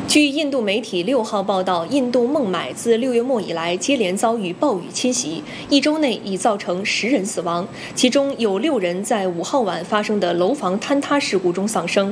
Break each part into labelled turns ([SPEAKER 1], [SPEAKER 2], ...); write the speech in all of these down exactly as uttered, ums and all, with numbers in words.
[SPEAKER 1] 据印度媒体六号报道，印度孟买自六月末以来接连遭遇暴雨侵袭，一周内已造成十人死亡，其中有六人在五号晚发生的楼房坍塌事故中丧生。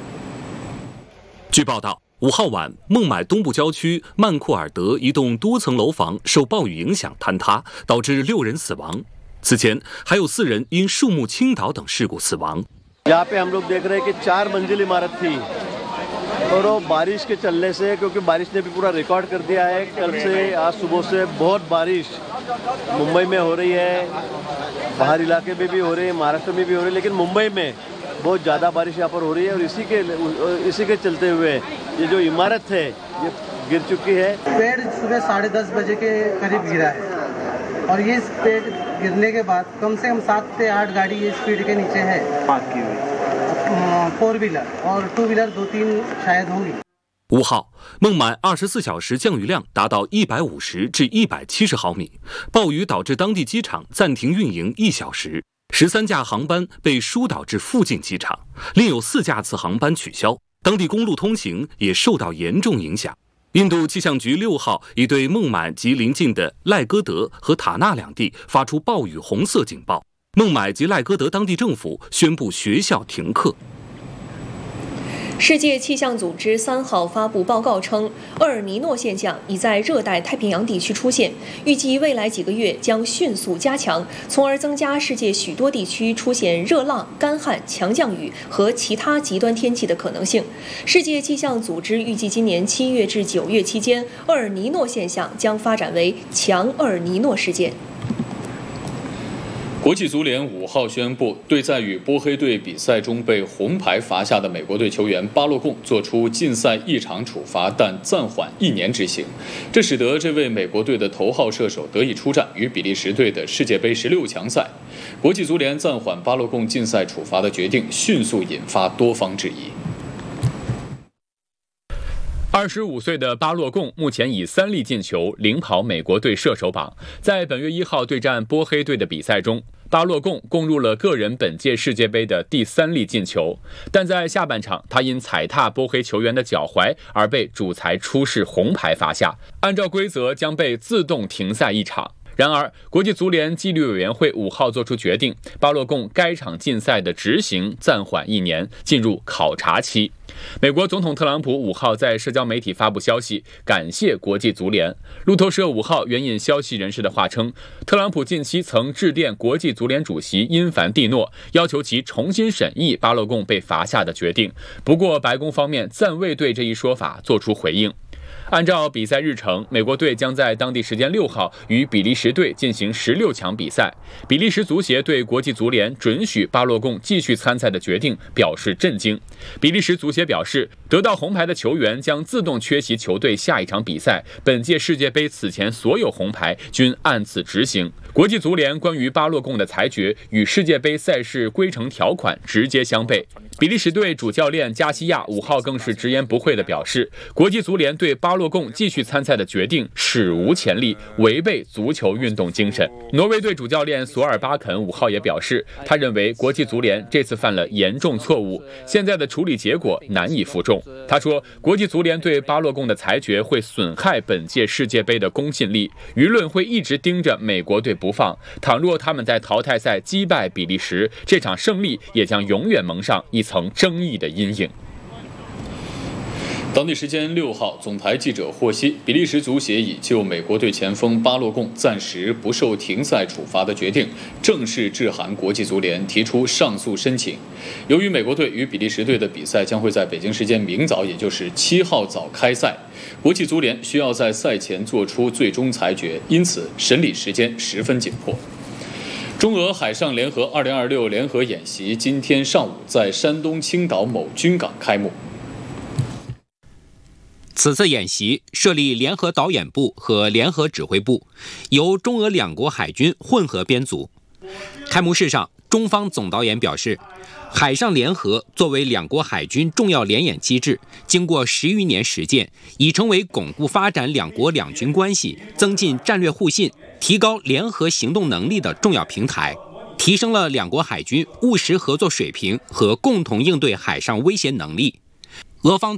[SPEAKER 2] 据报道，五号晚，孟买东部郊区曼库尔德一栋多层楼房受暴雨影响坍塌，导致六人死亡。此前还有四人因树木倾倒等事故死亡。
[SPEAKER 3] यहाँ पे हम लोग देख रहे हैं कि चार मंजिल इमारत थी और वो बारिश के चलने से, क्योंकि बारिश ने भी पूरा रिकॉर्ड कर दिया है, कल से आज सुबह से बहुत बारिश मुंबई में हो रही है, बाहर इलाके में भी हो रही है, महाराष्ट्र में भी हो रही है, लेकिन मुंबई में बहुत ज़्यादा बारिश यहाँ पर हो रही है और इसी के इसी के चलते हुए ये जो इमारत है ये गिर चुकी है।
[SPEAKER 4] पेड़ सुबह साढ़े दस बजे के करीब गिरा है और ये पेड़ गिरने के बाद कम से कम सात से आठ गाड़ी ये स्पीड के नीचे है पार्क की हुई, फोर व्हीलर और टू व्हीलर दो तीन शायद होंगी।
[SPEAKER 2] 五号，孟买二十四小时降雨量达到一百五十至一百七十毫米，暴雨导致当地机场暂停运营一小时，十三架航班被疏导至附近机场，另有四架次航班取消，当地公路通行也受到严重影响。印度气象局六号已对孟买及邻近的赖戈德和塔纳两地发出暴雨红色警报，孟买及赖戈德当地政府宣布学校停课。
[SPEAKER 1] 世界气象组织三号发布报告称，厄尔尼诺现象已在热带太平洋地区出现，预计未来几个月将迅速加强，从而增加世界许多地区出现热浪、干旱、强降雨和其他极端天气的可能性。世界气象组织预计今年七月至九月期间，厄尔尼诺现象将发展为强厄尔尼诺事件。
[SPEAKER 5] 国际足联五号宣布，对在与波黑队比赛中被红牌罚下的美国队球员巴洛贡作出禁赛一场处罚，但暂缓一年执行。这使得这位美国队的头号射手得以出战与比利时队的世界杯十六强赛。国际足联暂缓巴洛贡禁赛处罚的决定，迅速引发多方质疑。
[SPEAKER 6] 二十五岁的巴洛贡目前以三粒进球领跑美国队射手榜。在本月一号对战波黑队的比赛中，巴洛贡攻入了个人本届世界杯的第三粒进球，但在下半场他因踩踏波黑球员的脚踝而被主裁出示红牌罚下，按照规则将被自动停赛一场。然而，国际足联纪律委员会五号作出决定，巴洛贡该场禁赛的执行暂缓一年，进入考察期。美国总统特朗普五号在社交媒体发布消息，感谢国际足联。路透社五号援引消息人士的话称，特朗普近期曾致电国际足联主席因凡蒂诺，要求其重新审议巴洛贡被罚下的决定。不过，白宫方面暂未对这一说法做出回应。按照比赛日程，美国队将在当地时间六号与比利时队进行十六强比赛。比利时足协对国际足联准许巴洛贡继续参赛的决定表示震惊。比利时足协表示，得到红牌的球员将自动缺席球队下一场比赛，本届世界杯此前所有红牌均按此执行。国际足联关于巴洛贡的裁决与世界杯赛事规程条款直接相悖。比利时队主教练加西亚五号更是直言不讳地表示，国际足联对巴洛贡继续参赛的决定史无前例，违背足球运动精神。挪威队主教练索尔巴肯五号也表示，他认为国际足联这次犯了严重错误，现在的处理结果难以服众。他说，国际足联对巴洛贡的裁决会损害本届世界杯的公信力，舆论会一直盯着美国队不放，倘若他们在淘汰赛击败比利时，这场胜利也将永远蒙上一层争议的阴影。
[SPEAKER 5] 当地时间六号，总台记者获悉，比利时足协已就美国队前锋巴洛贡暂时不受停赛处罚的决定，正式致函国际足联提出上诉申请。由于美国队与比利时队的比赛将会在北京时间明早，也就是七号早开赛，国际足联需要在赛前做出最终裁决，因此审理时间十分紧迫。中俄海上联合二零二六联合演习今天上午在山东青岛某军港开幕。
[SPEAKER 7] 此次演习设立联合导演部和联合指挥部，由中俄两国海军混合编组。开幕式上，中方总导演表示，海上联合作为两国海军重要联演机制，经过十余年实践，已成为巩固发展两国两军关系、增进战略互信、提高联合行动能力的重要平台，提升了两国海军务实合作水平和共同应对海上威胁能力。俄方